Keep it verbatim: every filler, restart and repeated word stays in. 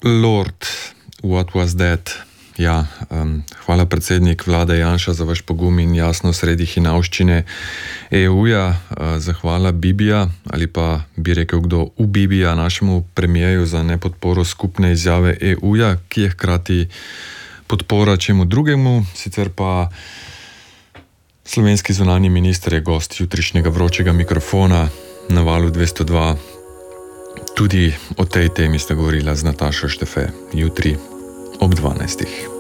Lord, what was that? Ja, um, hvala predsednik vlade Janša za vaš pogum in jasno sredi hinavščine E U-ja. Uh, zahvala Bibija ali pa bi rekel kdo v Bibija našemu premijeju za nepodporo skupne izjave E U-ja, ki je hkrati podpora čemu drugemu, sicer pa slovenski zunanji minister je gost jutrišnjega vročega mikrofona na Valu dvesto dva. Tudi o tej temi sta govorila z Natašo Štefe jutri ob dvanajstih.